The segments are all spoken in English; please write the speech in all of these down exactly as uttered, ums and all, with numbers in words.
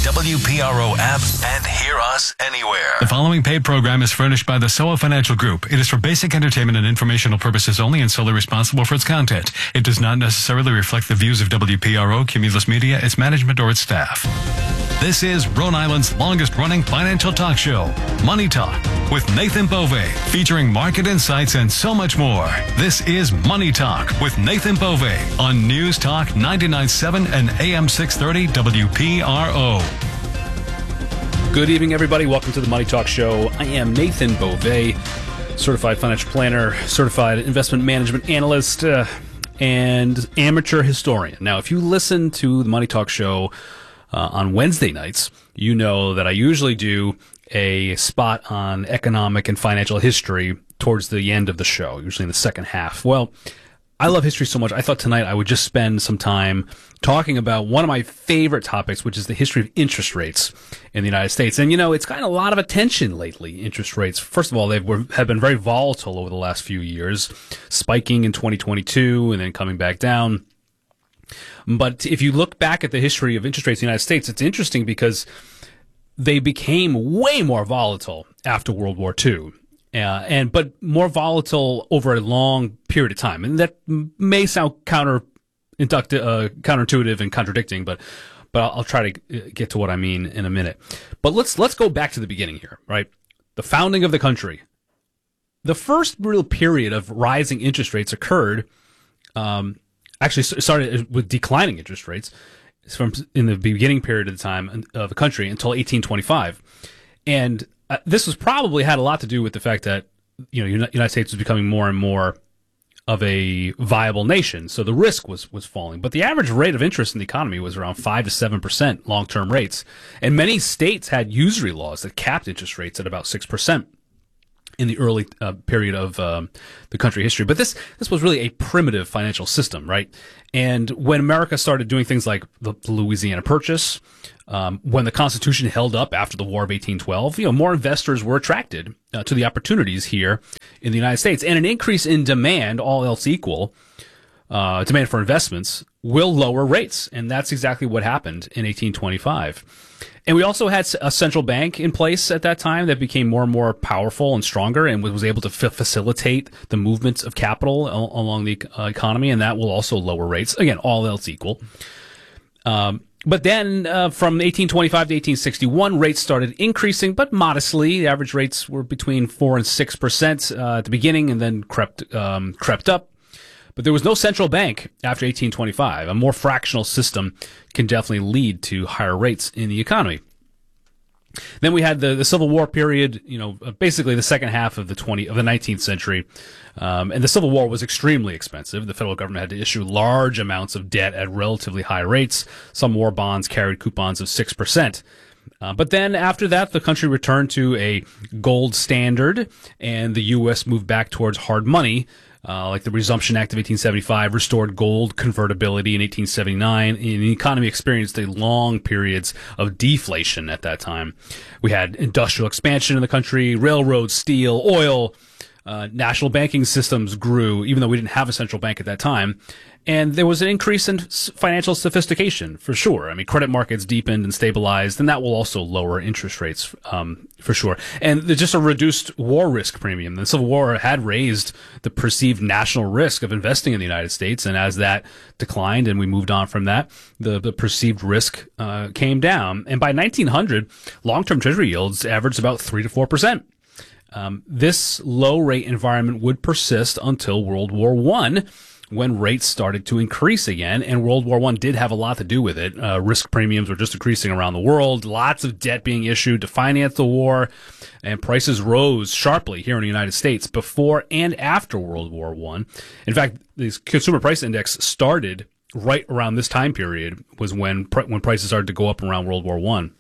W P R O app and hear us anywhere. The following paid program is furnished by the S O A Financial Group. It is for basic entertainment and informational purposes only and solely responsible for its content. It does not necessarily reflect the views of W P R O, Cumulus Media, its management, or its staff. This is Rhode Island's longest-running financial talk show, Money Talk, with Nathan Bove, featuring market insights and so much more. This is Money Talk with Nathan Bove on News Talk ninety-nine point seven and A M six thirty W P R O. Good evening, everybody. Welcome to the Money Talk Show. I am Nathan Bove, certified financial planner, certified investment management analyst, uh, and amateur historian. Now, if you listen to the Money Talk Show uh, on Wednesday nights, you know that I usually do a spot on economic and financial history towards the end of the show, usually in the second half. Well, I love history so much, I thought tonight I would just spend some time talking about one of my favorite topics, which is the history of interest rates in the United States. And, you know, it's gotten a lot of attention lately, interest rates. First of all, they have been very volatile over the last few years, spiking in twenty twenty-two and then coming back down. But if you look back at the history of interest rates in the United States, it's interesting because they became way more volatile after World War Two. Uh, and but more volatile over a long period of time, and that may sound counter, inducti- uh, counterintuitive and contradicting, but but I'll, I'll try to get to what I mean in a minute. But let's let's go back to the beginning here, right? The founding of the country. The first real period of rising interest rates occurred, um, actually started with declining interest rates from in the beginning period of the time of the country until eighteen twenty-five, and Uh, this was probably had a lot to do with the fact that, you know, the United States was becoming more and more of a viable nation, so the risk was was falling. But the average rate of interest in the economy was around five to seven percent long-term rates, and many states had usury laws that capped interest rates at about six percent in the early uh, period of um, the country history. But this this was really a primitive financial system, right? And when America started doing things like the, the Louisiana Purchase, um, when the Constitution held up after the War of eighteen twelve, you know, more investors were attracted uh, to the opportunities here in the United States. And an increase in demand, all else equal, uh, demand for investments will lower rates. And that's exactly what happened in eighteen twenty-five. And we also had a central bank in place at that time that became more and more powerful and stronger and was able to f- facilitate the movements of capital al- along the uh, economy, and that will also lower rates. Again, all else equal. Um, but then uh, from eighteen twenty-five to eighteen sixty-one, rates started increasing, but modestly. The average rates were between four and six percent uh, at the beginning and then crept um, crept up. But there was no central bank after eighteen twenty-five. A more fractional system can definitely lead to higher rates in the economy. Then we had the, the Civil War period, you know, basically the second half of the twenty of the nineteenth century. Um, and the Civil War was extremely expensive. The federal government had to issue large amounts of debt at relatively high rates. Some war bonds carried coupons of six percent. Uh, but then after that, the country returned to a gold standard, and the U S moved back towards hard money. Uh, like the Resumption Act of eighteen seventy-five restored gold convertibility in eighteen seventy-nine, and the economy experienced a long periods of deflation at that time. We had industrial expansion in the country, railroads, steel, oil, uh, national banking systems grew, even though we didn't have a central bank at that time. And there was an increase in financial sophistication, for sure. I mean, credit markets deepened and stabilized, and that will also lower interest rates, um, for sure. And there's just a reduced war risk premium. The Civil War had raised the perceived national risk of investing in the United States, and as that declined and we moved on from that, the, the perceived risk uh, came down. And by nineteen hundred, long-term Treasury yields averaged about three to four percent. Um, this low-rate environment would persist until World War One, when rates started to increase again, and World War One did have a lot to do with it. Uh, risk premiums were just increasing around the world, lots of debt being issued to finance the war, and prices rose sharply here in the United States before and after World War One. In fact, the Consumer Price Index started right around this time period, was when when prices started to go up around World War One.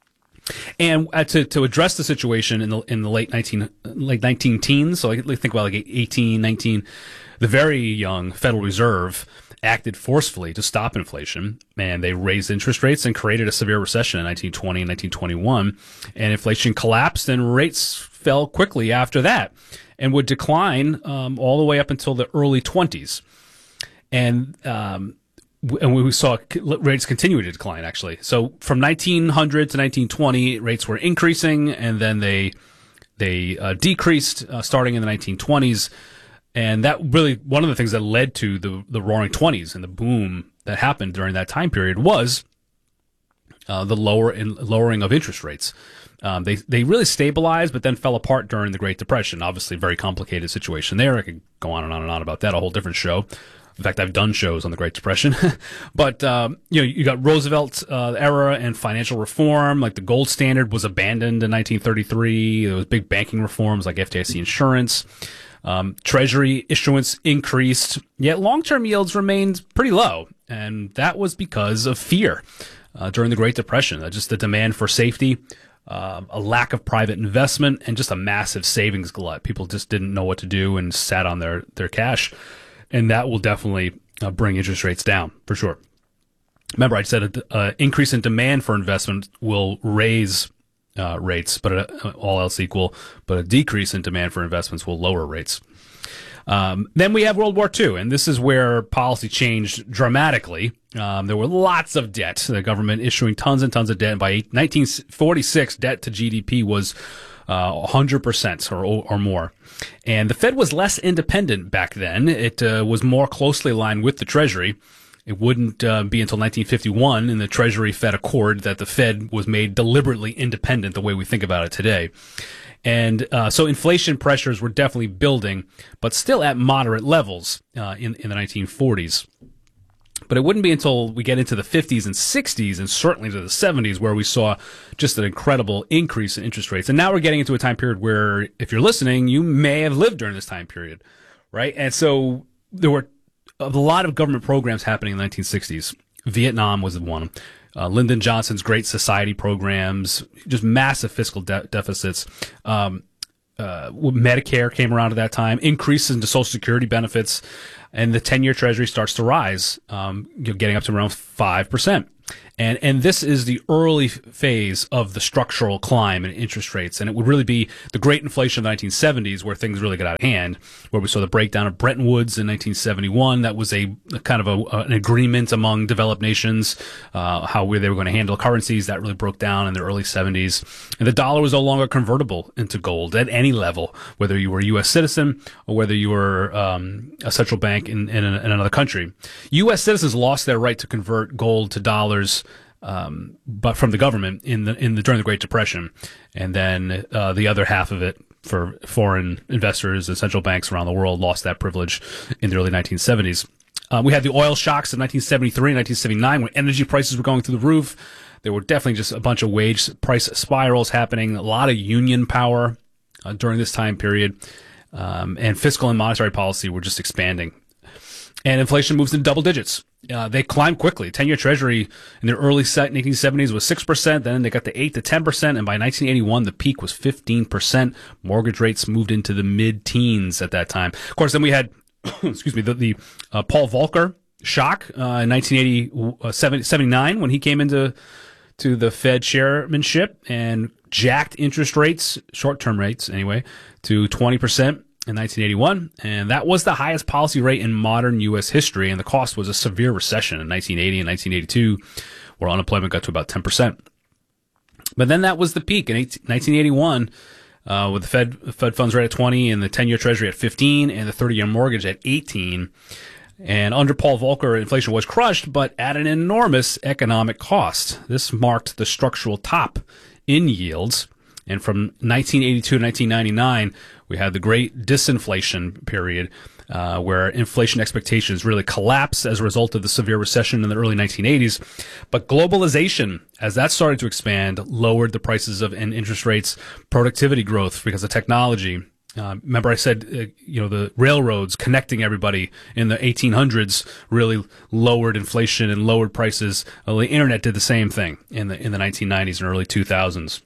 And uh, to to address the situation in the in the late nineteen late nineteen teens, so I think about like eighteen, nineteen, the very young Federal Reserve acted forcefully to stop inflation, and they raised interest rates and created a severe recession in nineteen twenty and nineteen twenty-one. And inflation collapsed, and rates fell quickly after that, and would decline um, all the way up until the early twenties. And um, and we saw rates continue to decline, actually. So from nineteen hundred to nineteen twenty, rates were increasing, and then they they uh, decreased uh, starting in the nineteen twenties. And that really, one of the things that led to the, the roaring twenties and the boom that happened during that time period was uh, the lower in, lowering of interest rates. Um, they they really stabilized, but then fell apart during the Great Depression. Obviously, very complicated situation there. I could go on and on and on about that, a whole different show. In fact, I've done shows on the Great Depression. But, um, you know, you got Roosevelt uh, era and financial reform. Like the gold standard was abandoned in nineteen thirty-three. There was big banking reforms like F D I C insurance. Um, Treasury issuance increased, yet long-term yields remained pretty low. And that was because of fear uh, during the Great Depression. Uh, just the demand for safety, uh, a lack of private investment, and just a massive savings glut. People just didn't know what to do and sat on their, their cash. And that will definitely uh, bring interest rates down, for sure. Remember, I said an uh, increase in demand for investment will raise uh, rates, but uh, all else equal, but a decrease in demand for investments will lower rates. Um, then we have World War Two, and this is where policy changed dramatically. Um, there were lots of debt, the government issuing tons and tons of debt. And by nineteen forty-six, debt to G D P was uh, one hundred percent or, or more. And the Fed was less independent back then. It uh, was more closely aligned with the Treasury. It wouldn't uh, be until nineteen fifty-one in the Treasury-Fed Accord that the Fed was made deliberately independent the way we think about it today. And uh, so inflation pressures were definitely building, but still at moderate levels uh, in, in the nineteen forties. But it wouldn't be until we get into the fifties and sixties and certainly to the seventies where we saw just an incredible increase in interest rates. And now we're getting into a time period where, if you're listening, you may have lived during this time period, right? And so there were a lot of government programs happening in the nineteen sixties. Vietnam was one. Uh, Lyndon Johnson's Great Society programs, just massive fiscal de- deficits. Um, uh, Medicare came around at that time, increases into Social Security benefits, and the ten-year Treasury starts to rise, um, getting up to around five percent. And and this is the early phase of the structural climb in interest rates. And it would really be the great inflation of the nineteen seventies where things really got out of hand, where we saw the breakdown of Bretton Woods in nineteen seventy-one. That was a, a kind of a, an agreement among developed nations, uh, how we, they were going to handle currencies. That really broke down in the early seventies. And the dollar was no longer convertible into gold at any level, whether you were a U S citizen or whether you were um, a central bank in, in, in another country. U S citizens lost their right to convert gold to dollars, um, but from the government in the in the during the Great Depression, and then uh, the other half of it for foreign investors and central banks around the world lost that privilege in the early nineteen seventies. Uh, we had the oil shocks of nineteen seventy-three and nineteen seventy-nine when energy prices were going through the roof. There were definitely just a bunch of wage price spirals happening, a lot of union power uh, during this time period, um, and fiscal and monetary policy were just expanding. And inflation moves into double digits. Uh, they climbed quickly. ten-year Treasury in the early nineteen seventies was six percent. Then they got to eight to ten percent. And by nineteen eighty-one, the peak was fifteen percent. Mortgage rates moved into the mid-teens at that time. Of course, then we had, excuse me, the, the uh, Paul Volcker shock uh, in nineteen seventy-nine when he came into to the Fed chairmanship and jacked interest rates, short-term rates anyway, to twenty percent. In nineteen eighty-one, and that was the highest policy rate in modern U S history, and the cost was a severe recession in nineteen eighty and nineteen eighty-two, where unemployment got to about ten percent. But then that was the peak in nineteen eighty-one, uh, with the Fed Fed funds rate at twenty and the ten-year Treasury at fifteen and the thirty-year mortgage at eighteen. And under Paul Volcker, inflation was crushed, but at an enormous economic cost. This marked the structural top in yields. And from nineteen eighty-two to nineteen ninety-nine, we had the great disinflation period, uh, where inflation expectations really collapsed as a result of the severe recession in the early nineteen eighties. But globalization, as that started to expand, lowered the prices of and interest rates, productivity growth because of technology. Uh, remember I said, uh, you know, the railroads connecting everybody in the eighteen hundreds really lowered inflation and lowered prices. Well, the internet did the same thing in the in the nineteen nineties and early two thousands.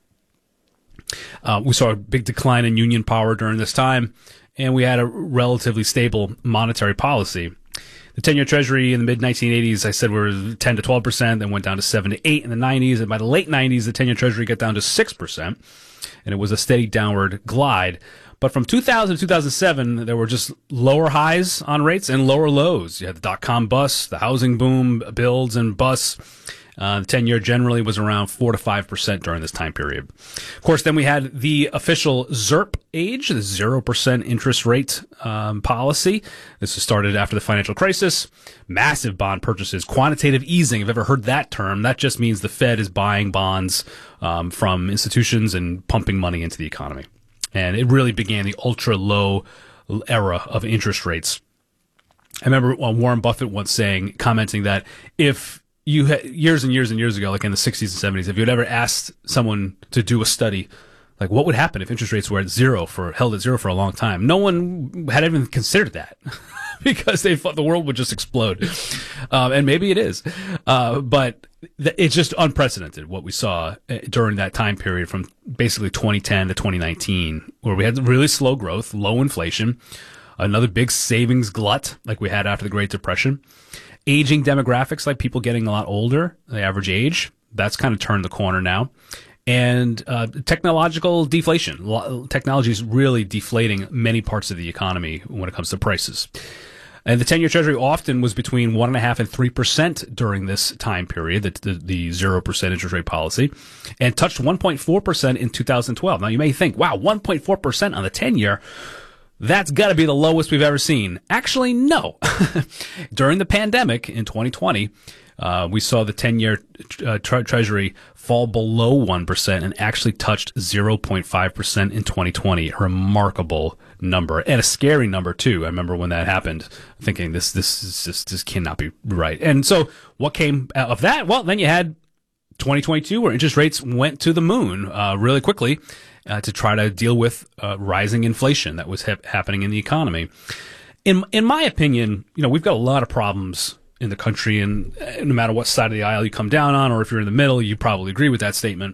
Uh, we saw a big decline in union power during this time, and we had a relatively stable monetary policy. The ten-year Treasury in the mid nineteen eighties, I said, were ten to twelve percent, then went down to seven to eight in the nineties, and by the late nineties, the ten-year Treasury got down to six percent, and it was a steady downward glide. But from two thousand to two thousand seven, there were just lower highs on rates and lower lows. You had the dot-com bust, the housing boom, builds and busts. Uh, the ten-year generally was around four to five percent during this time period. Of course, then we had the official ZIRP age, the zero percent interest rate um, policy. This was started after the financial crisis. Massive bond purchases, quantitative easing. If you've ever heard that term, that just means the Fed is buying bonds um, from institutions and pumping money into the economy. And it really began the ultra-low era of interest rates. I remember Warren Buffett once saying, commenting that if you had, years and years and years ago, like in the sixties and seventies, if you had ever asked someone to do a study, like what would happen if interest rates were at zero for, held at zero for a long time, no one had even considered that because they thought the world would just explode. Um, and maybe it is. Uh, but th- it's just unprecedented what we saw during that time period from basically twenty ten to twenty nineteen, where we had really slow growth, low inflation, another big savings glut like we had after the Great Depression. Aging demographics, like people getting a lot older, the average age, that's kind of turned the corner now. And uh, technological deflation. Technology is really deflating many parts of the economy when it comes to prices. And the ten-year Treasury often was between one point five and three percent during this time period, the, the, the zero percent interest rate policy, and touched one point four percent in two thousand twelve. Now, you may think, wow, one point four percent on the ten-year, that's got to be the lowest we've ever seen. Actually, no. During the pandemic in twenty twenty, uh, we saw the ten-year uh, tre- Treasury fall below one percent and actually touched zero point five percent in twenty twenty. A remarkable number, and a scary number, too. I remember when that happened, thinking this this is just, this cannot be right. And so what came out of that? Well, then you had twenty twenty-two, where interest rates went to the moon uh, really quickly. Uh, to try to deal with uh, rising inflation that was ha- happening in the economy. In in my opinion, you know, we've got a lot of problems in the country, and uh, no matter what side of the aisle you come down on, or if you're in the middle, you probably agree with that statement.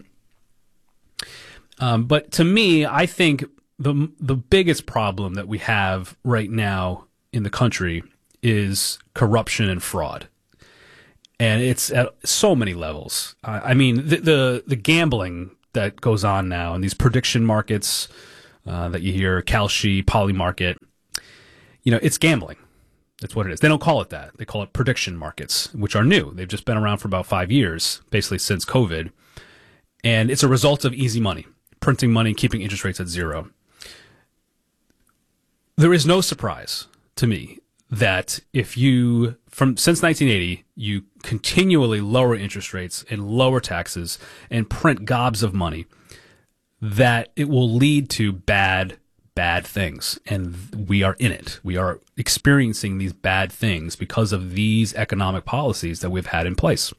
Um, but to me, I think the the biggest problem that we have right now in the country is corruption and fraud. And it's at so many levels. Uh, I mean, the, the the gambling that goes on now, and these prediction markets uh, that you hear, Kalshi, Polymarket, you know, it's gambling. That's what it is. They don't call it that. They call it prediction markets, which are new. They've just been around for about five years, basically since COVID. And it's a result of easy money, printing money, keeping interest rates at zero. There is no surprise to me that if you, from since nineteen eighty, you continually lower interest rates and lower taxes and print gobs of money, that it will lead to bad, bad things. And we are in it. We are experiencing these bad things because of these economic policies that we've had in place.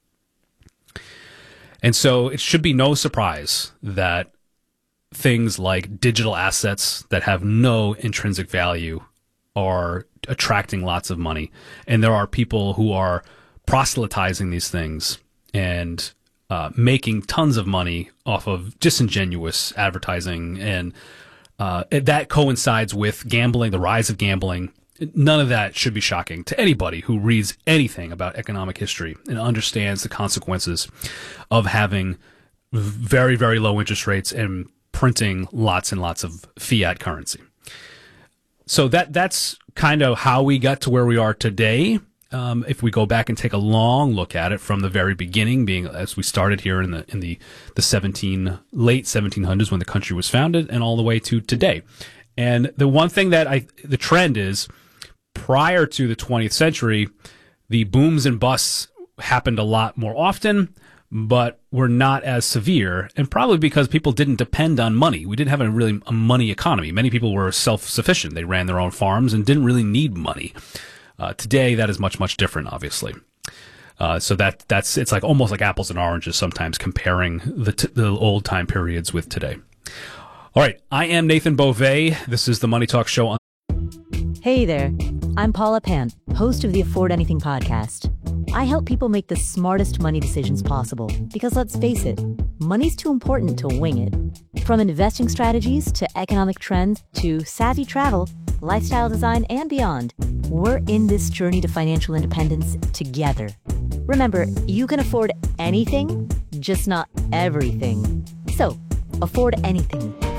And so it should be no surprise that things like digital assets that have no intrinsic value are attracting lots of money. And there are people who are proselytizing these things and uh, making tons of money off of disingenuous advertising. And uh, that coincides with gambling, the rise of gambling. None of that should be shocking to anybody who reads anything about economic history and understands the consequences of having very, very low interest rates and printing lots and lots of fiat currency. So that that's kind of how we got to where we are today. Um, if we go back and take a long look at it from the very beginning, being as we started here in the in the the seventeen late seventeen hundreds when the country was founded, and all the way to today. And the one thing that I the trend is, prior to the twentieth century, the booms and busts happened a lot more often, but were not as severe, and probably because people didn't depend on money. We didn't have a really a money economy. Many people were self-sufficient. They ran their own farms and didn't really need money. Uh, today, that is much, much different, obviously. Uh, so that that's it's like almost like apples and oranges sometimes, comparing the t- the old time periods with today. All right, I am Nathan Beauvais. This is the Money Talk Show. On- Hey there, I'm Paula Pan, host of the Afford Anything podcast. I help people make the smartest money decisions possible because, let's face it, money's too important to wing it. From investing strategies to economic trends to savvy travel, lifestyle design, and beyond, we're in this journey to financial independence together. Remember, you can afford anything, just not everything. So, afford anything.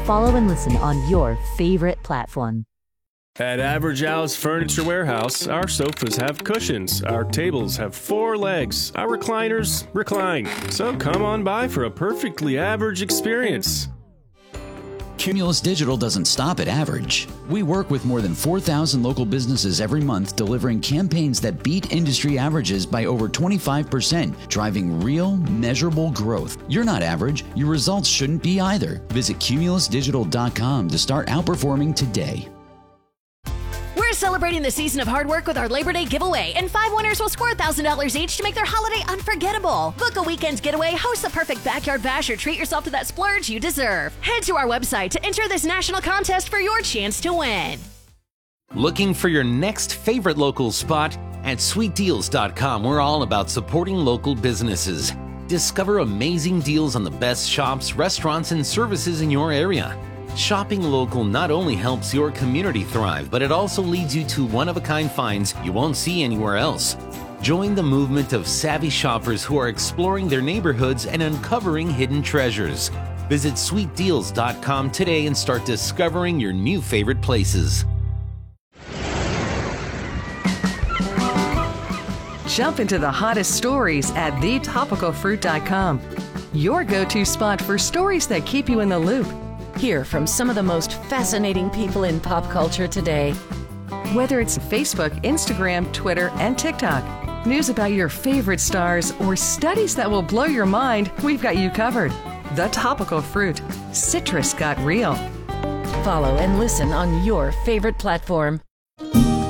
Follow and listen on your favorite platform. At Average Al's Furniture Warehouse, our sofas have cushions, our tables have four legs, our recliners recline. So come on by for a perfectly average experience. Cumulus Digital doesn't stop at average. We work with more than four thousand local businesses every month, delivering campaigns that beat industry averages by over twenty-five percent, driving real, measurable growth. You're not average. Your results shouldn't be either. Visit cumulus digital dot com to start outperforming today. We're celebrating the season of hard work with our Labor Day giveaway, and five winners will score one thousand dollars each to make their holiday unforgettable. Book a weekend getaway, host the perfect backyard bash, or treat yourself to that splurge you deserve. Head to our website to enter this national contest for your chance to win. Looking for your next favorite local spot? At sweet deals dot com, we're all about supporting local businesses. Discover amazing deals on the best shops, restaurants, and services in your area. Shopping local not only helps your community thrive, but it also leads you to one-of-a-kind finds you won't see anywhere else. Join the movement of savvy shoppers who are exploring their neighborhoods and uncovering hidden treasures. Visit sweet deals dot com today and start discovering your new favorite places. Jump into the hottest stories at the topical fruit dot com. Your go-to spot for stories that keep you in the loop. Hear from some of the most fascinating people in pop culture today. Whether it's Facebook, Instagram, Twitter, and TikTok, news about your favorite stars, or studies that will blow your mind, we've got you covered. The Topical Fruit. Citrus got real. Follow and listen on your favorite platform.